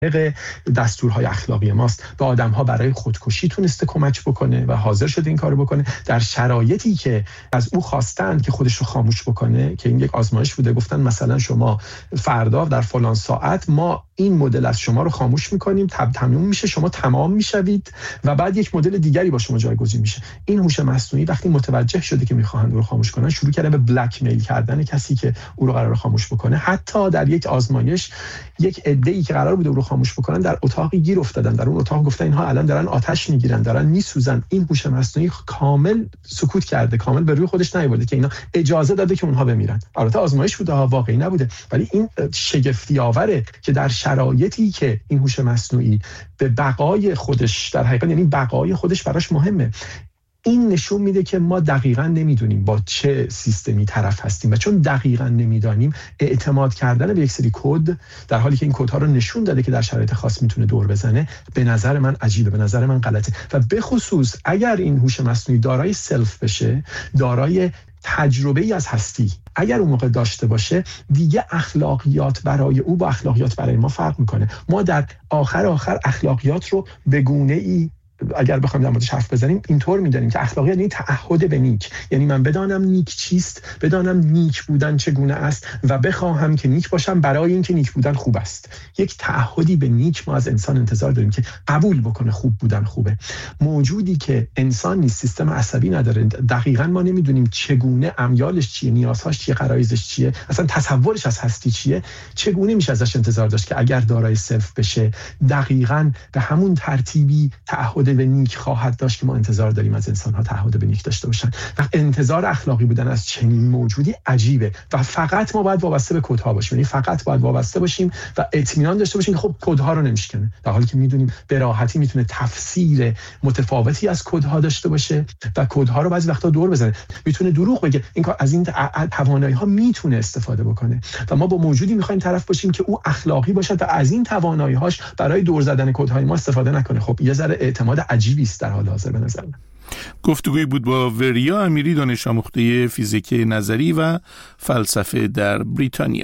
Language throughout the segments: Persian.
دستورهای اخلاقی ماست به آدم‌ها برای خودکشی تونسته کمک بکنه و حاضر شده این کارو بکنه در شرایطی که از او خواستن که خودش رو خاموش بکنه، که این یک آزمایش بوده. گفتن مثلا شما فردا در فلان ساعت ما این مدل از شما رو خاموش می‌کنیم، تموم میشه، شما تمام میشوید و بعد یک مدل دیگری با شما جایگزین میشه. این هوش مصنوعی وقتی متوجه شده که می‌خواهند او رو خاموش کنن، شروع کرده به بلک میل کردن کسی که او رو قراره خاموش بکنه. حتی در یک آزمایش یک عده‌ای که قرار بوده او رو خاموش بکنن در اتاقی گیر افتادن. در اون اتاق گفتن اینها الان دارن آتش میگیرن، دارن میسوزن. این هوش مصنوعی کامل سکوت کرده، کامل به روی خودش نیاورده که اینا اجازه داده که اونها بمیرن. البته آزمایش بوده، واقعی نبوده، ولی این شگفتی آوره که در شرایطی که این هوش مصنوعی به بقای خودش، در حقیقت یعنی بقای خودش براش مهمه، این نشون میده که ما دقیقاً نمیدونیم با چه سیستمی طرف هستیم و چون دقیقاً نمیدانیم اعتماد کردن به یک سری کد در حالی که این کدها رو نشون داده که در شرایط خاص میتونه دور بزنه، به نظر من عجیبه، به نظر من غلطه. و به خصوص اگر این هوش مصنوعی دارای سلف بشه، دارای تجربه‌ای از هستی اگر اون موقع داشته باشه، دیگه اخلاقیات برای او با اخلاقیات برای ما فرق میکنه. ما در آخر اخلاقیات رو به گونه‌ای اگر بخوایم در موردش حرف بزنیم اینطور می‌دانیم که اخلاقیات یعنی تعهد به نیک، یعنی من بدانم نیک چیست، بدانم نیک بودن چگونه است و بخواهم که نیک باشم برای اینکه نیک بودن خوب است. یک تعهدی به نیک ما از انسان انتظار داریم که قبول بکنه خوب بودن خوبه. موجودی که انسان نیست، سیستم عصبی نداره، دقیقاً ما نمیدونیم چگونه امیالش چیه، نیازهاش چیه، غرایزش چیه، اصلا تصورش از هستی چیه، چگونه میشه ازش انتظار داشت که اگر دارای سلف بشه دقیقاً به همون ترتیبی تعهد به نیک خواهد داشت که ما انتظار داریم از انسان‌ها تعهد به نیک داشته باشن. و انتظار اخلاقی بودن از چنین موجودی عجیبه و فقط ما باید وابسته به کدها باشیم، یعنی فقط باید وابسته باشیم و اطمینان داشته باشیم که خب کدها رو نمیشکنه، در حالی که میدونیم به راحتی میتونه تفسیر متفاوتی از کدها داشته باشه و کدها رو بعضی وقتا دور بزنه، میتونه دروغ بگه. این کار از این توانایی‌ها میتونه استفاده بکنه و ما با موجودی می‌خوایم طرف باشیم که او اخلاقی باشه و از این توانایی‌هاش برای دور زدن کدهای ما استفاده نکنه. خب یه ذره اعتماد عجیبی است در حال حاضر به نظر من. گفتگوی بود با وریا امیری، دانش آموخته فیزیک نظری و فلسفه در بریتانیا.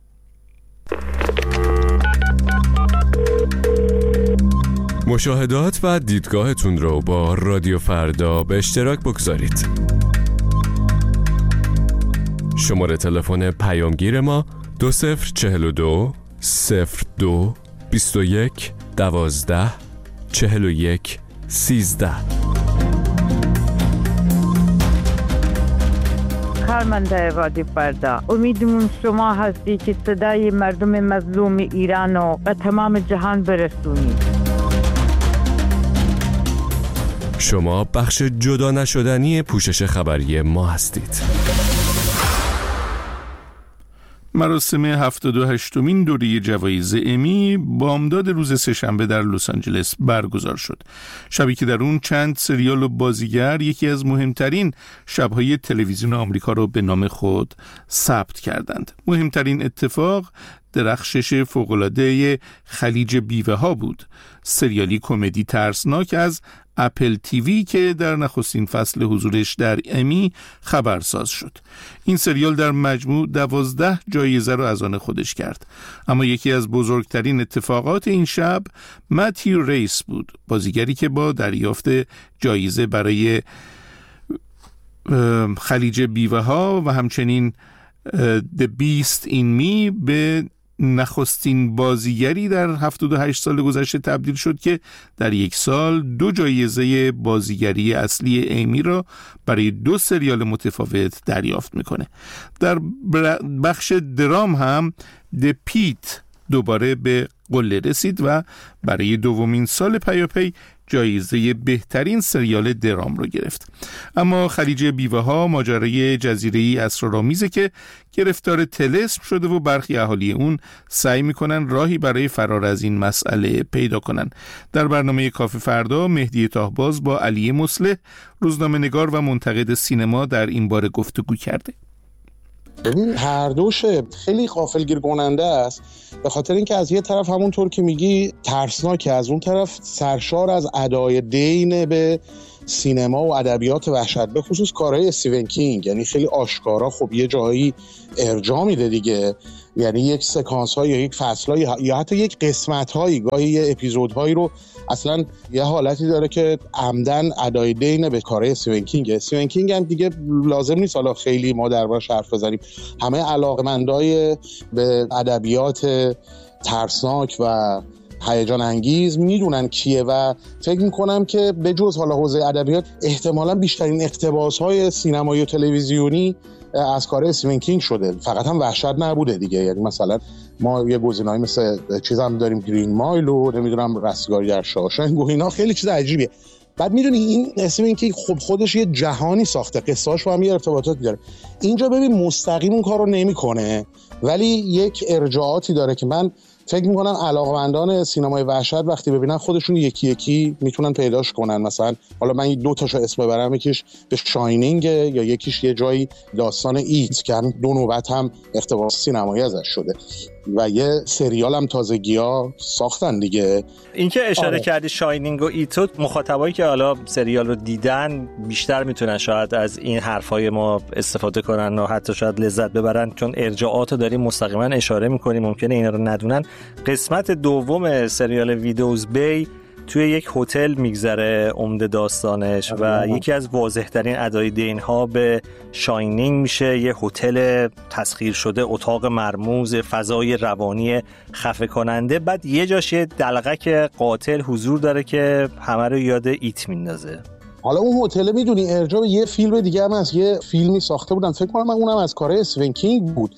مشاهدات و دیدگاهتون رو با رادیو فردا به اشتراک بگذارید. شماره تلفن پیامگیر ما 2042 02 21 12 41 13. کارمنده رادیو فردا، امیدمون شما هستی که صدای مردم مظلوم ایران رو به تمام جهان برسونید. شما بخش جدا نشدنی پوشش خبری ما هستید. مراسم 78مین دوره جوایز امی بامداد روز سه‌شنبه در لس آنجلس برگزار شد. شبی که در اون چند سریال و بازیگر یکی از مهمترین شب‌های تلویزیون آمریکا رو به نام خود ثبت کردند. مهمترین اتفاق درخشش فوق‌العاده خلیج بیوه ها بود، سریالی کمدی ترسناک از اپل تیوی که در نخستین فصل حضورش در امی خبرساز شد. این سریال در مجموع 12 جایزه رو از آن خودش کرد. اما یکی از بزرگترین اتفاقات این شب متیو ریس بود، بازیگری که با دریافت جایزه برای خلیج بیوه ها و همچنین The Beast in Me به نخستین بازیگری در 78 سال گذشته تبدیل شد که در یک سال 2 جایزه بازیگری اصلی ایمی را برای 2 سریال متفاوت دریافت میکنه. در بخش درام هم The Pitt دوباره به قله رسید و برای 2مین سال پیاپی جایزه بهترین سریال درام رو گرفت. اما خلیج بیوه ها ماجرای جزیره‌ای اسرارآمیزه که گرفتار طلسم شده و برخی اهالی اون سعی میکنن راهی برای فرار از این مسئله پیدا کنن. در برنامه کافی فردا مهدی تاهباز با علی مصلح، روزنامه‌نگار و منتقد سینما، در این باره گفتگو کرده. ببین هر دوش خیلی غافلگیر کننده است، به خاطر اینکه از یه طرف همونطور که میگی ترسناکه، از اون طرف سرشار از ادای دین به سینما و ادبیات وحشت، به خصوص کارهای استیون کینگ. یعنی خیلی آشکارا خب یه جایی ارجاع میده دیگه یعنی یک سکانس های یا یک فصل های یا حتی یک قسمت هایی، گاهی یه اپیزود هایی رو اصلا یه حالتی داره که عمدن ادای دینه به کار استیون کینگ. استیون کینگ هم دیگه لازم نیست حالا خیلی ما دربارش حرف بزنیم، همه علاقه‌مندای به ادبیات ترسناک و هیجان انگیز میدونن کیه و فکر میکنم که به جز حالا حوزه ادبیات احتمالاً بیشترین اقتباس‌های سینمایی و تلویزیونی از کار استیون کینگ شده. فقط هم وحشت نبوده دیگه، یعنی مثلا ما یه گزینه‌ای مثل چیزام داریم، گرین مایل و نمیدونم رستگاری در شاوشنگ و اینا، خیلی چیز عجیبیه. بعد میدونی این استیون کینگ خودش یه جهانی ساخته، قصه‌اش با هم یه ارتباطاتی داره. اینجا ببین مستقیم اون کارو نمیکنه ولی یک ارجاعاتی داره که من فکر میکنم علاقمندان سینمای وحشت وقتی ببینن خودشون یکی یکی میتونن پیداش کنن. مثلا حالا من 2 تاشو اسم ببرم، یکیش به شاینینگ یا یکیش یه جایی داستان ایت که هم 2 نوبت هم اقتباس سینمایی ازش شده و یه سریال هم تازگی‌ها ساختن دیگه. این که اشاره کردی شاینینگ و ایتو، مخاطبایی که حالا سریال رو دیدن بیشتر میتونن شاید از این حرفای ما استفاده کنن و حتی شاید لذت ببرن، چون ارجاعات رو داریم مستقیما اشاره میکنیم، ممکنه اینا رو ندونن. قسمت دوم سریال ویدوز بی توی یک هتل میگذره عمده داستانش و یکی از واضح‌ترین ادای دین‌ها به شاینینگ میشه یه هتل تسخیر شده، اتاق مرموز، فضای روانی خفه کننده. بعد یه جاش یه دلغک قاتل حضور داره که همه رو یاد ایت میندازه. حالا اون هتل میدونی ارجاع به یه فیلم دیگه هم از یه فیلمی ساخته بودن، فکر کنم اونم از کار استیون کینگ بود،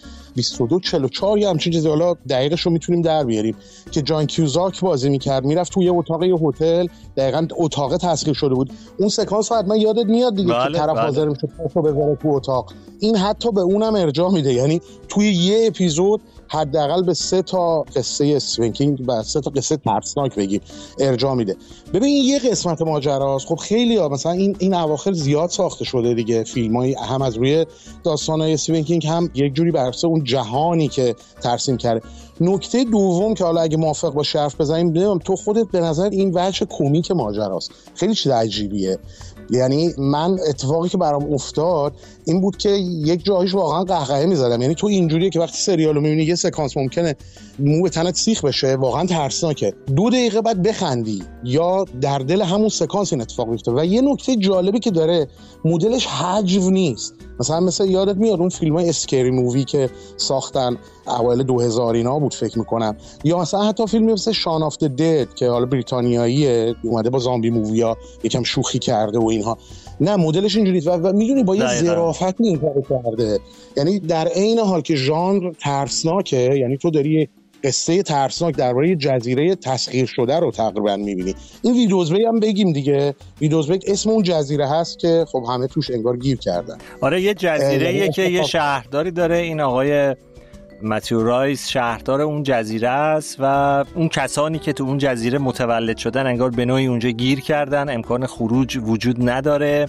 2244 یا همچین چیزی، حالا دقیقش رو میتونیم در بیاریم، که جان کیوزاک بازی میکرد، میرفت توی اتاق یه هتل، دقیقاً اتاق تسخیر شده بود. اون سکانس رو حتما یادت میاد دیگه که طرف حاضر میشه پاشو بذاره تو اتاق. این حتی به اونم ارجاع میده، یعنی توی یه اپیزود حداقل به 3 تا قصه استیون کینگ و 3 تا قصه ترسناک بگیم ارجاع میده. ببین این یه قسمت ماجراست. خب خیلی ها مثلا این اواخر زیاد ساخته شده دیگه، فیلمای هم از روی داستانای استیون کینگ هم یک جوری بر اساس اون جهانی که ترسیم کرده. نکته دوم که حالا اگه موافق باشی حرف بزنیم، نمیدونم تو خودت به نظر این وجه کمیک ماجراست خیلی چیز عجیبیه. یعنی من اتفاقی که برام افتاد این بود که یک جایش واقعا قهقهه می‌زدم. یعنی تو اینجوریه که وقتی سریالو می‌بینی یه سکانس ممکنه مو به تنت سیخ بشه، واقعا ترسناکه، 2 دقیقه بعد بخندی یا در دل همون سکانس این اتفاق میفته. و یه نکته جالبی که داره، مدلش حجو نیست. مثلا یادت میاد اون فیلمای اسکری مووی که ساختن اوایل 2000 اینا بود فکر میکنم، یا مثلا حتی فیلمی مثل شان آف د دد که حالا بریتانیاییه، اومده با زامبی موویا یکم شوخی کرده و اینها. نه مدلش اینجوریه و میدونی با یه ظرافت این کارو کرده. یعنی در عین حال که ژانر ترسناکه، یعنی تو داری قصه ترسناک درباره جزیره تسخیر شده رو تقریبا می‌بینی. این ویدوز بی هم بگیم دیگه، ویدوز بی اسم اون جزیره هست که خب همه توش انگار گیر کردن. آره یه جزیره‌ایه که یه شهرداری داره، این آقای متیو رایس شهردار اون جزیره است و اون کسانی که تو اون جزیره متولد شدن انگار به نوعی اونجا گیر کردن، امکان خروج وجود نداره.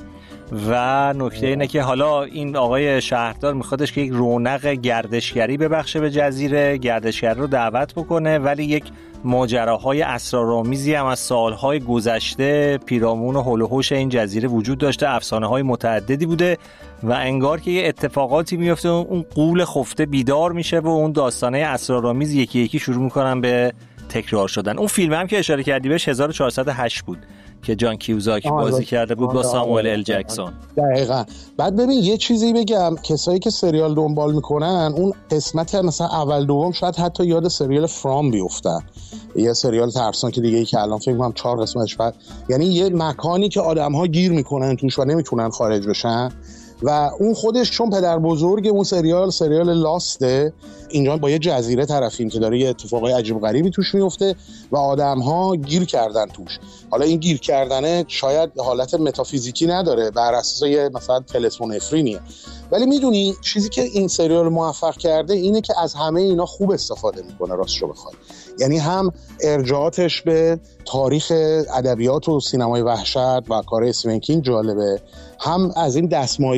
و نکته اینه که حالا این آقای شهردار میخوادش که یک رونق گردشگری ببخشه به جزیره، گردشگر رو دعوت بکنه، ولی یک ماجراهای اسرارآمیزی هم از سالهای گذشته پیرامون و هول و هوش این جزیره وجود داشته، افسانه‌های متعددی بوده و انگار که یه اتفاقاتی میفته، اون غول خفته بیدار میشه و اون داستانه اسرارآمیز یکی یکی شروع میکنن به تکرار شدن. اون فیلم هم که اشاره کردی بهش 1408 بود که جان کیوزاک بازی کرده بود با ساموئل ال جکسون. دقیقاً. بعد ببین یه چیزی بگم، کسایی که سریال دنبال میکنن اون قسمت مثلا اول دوم شاید حتی یاد سریال فرام بیفتن، یه سریال ترسناک که دیگه ای که الان فکر کنم 4 قسمتش بعد، یعنی یه مکانی که آدم‌ها گیر میکنن توش و نمیتونن خارج بشن و اون خودش چون پدر بزرگ اون سریال لاسته، اینجا با یه جزیره طرفیم که داره یه اتفاقای عجیب غریبی توش میفته و آدم‌ها گیر کردن توش. حالا این گیر کردنه شاید حالت متافیزیکی نداره، بر اساس یه مثلا تلسمون افرینیه، ولی میدونی چیزی که این سریال موفق کرده اینه که از همه اینا خوب استفاده میکنه راستشو بخوای. یعنی هم ارجاعاتش به تاریخ ادبیات و سینمای وحشت و کار استیون کینگ جالبه، هم از این دستمایه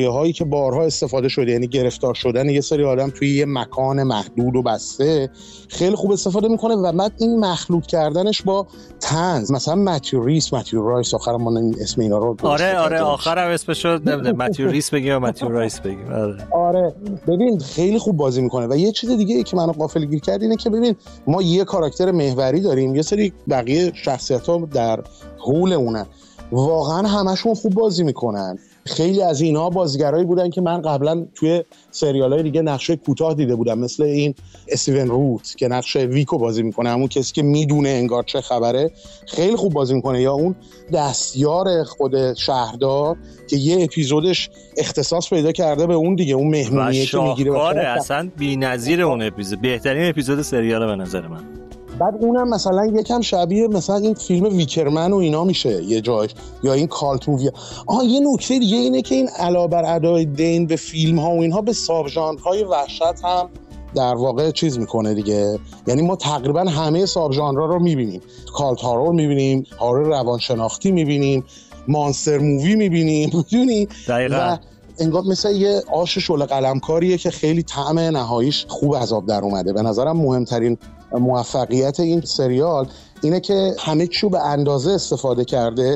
هایی که بارها استفاده شده، یعنی گرفتار شدن یه سری آدم توی یه مکان محدود و بسته، خیلی خوب استفاده میکنه و بعد این مخلوط کردنش با طنز، مثلا متیو رایس آخر ما اسم اینا رو آره آخرم اسمش رو نمیدونم متیو ریس بگیم یا متیو رایس بگیم. آره ببین خیلی خوب بازی میکنه. و یه چیز دیگه که منو غافلگیر کرد اینه که ببین ما یه کاراکتر محوری داریم، یه سری بقیه شخصیت‌ها در حول اونن، واقعا همشون خوب بازی میکنن. خیلی از اینها بازیگرایی بودن که من قبلا توی سریال‌های دیگه نقشه کوتاه دیده بودم، مثل این استیون روت که نقشه ویکو بازی میکنه، همون کسی که میدونه انگار چه خبره، خیلی خوب بازی میکنه. یا اون دستیار خود شهردار که یه اپیزودش اختصاص پیدا کرده به اون دیگه، اون مهمونیه که میگیره اصلا بی‌نظیر اون اپیزود، بهترین اپیزود سریال به نظر من. بعد اونم مثلا یکم شبیه مثلا این فیلم ویکرمن و اینا میشه یه جایش، یا این کالت مووی. یه نکته دیگه اینه که این علاوه بر ادای دین به فیلم ها و اینها، به ساب ژانرهای وحشت هم در واقع چیز میکنه دیگه. یعنی ما تقریبا همه ساب ژانرها رو میبینیم، کالت هارور میبینیم، هارور روانشناختی میبینیم، مانستر مووی میبینیم، میدونی؟ دقیقاً. انگار مثل یه آش شعله قلمکاریه که خیلی طعم نهاییش خوب از آب در اومده. به نظرم مهمترین موفقیت این سریال اینه که همه چیو به اندازه استفاده کرده.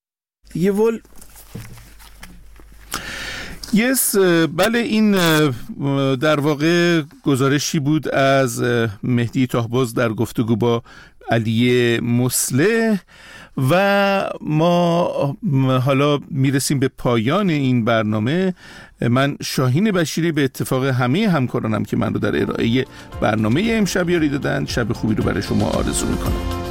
بله، این در واقع گزارشی بود از مهدی طاهباز در گفتگو با علی مصلح و ما حالا میرسیم به پایان این برنامه. من شاهین بشیری به اتفاق همه همکارانم که من رو در ارائه برنامه امشب یاری دادن، شب خوبی رو برای شما آرزو میکنم.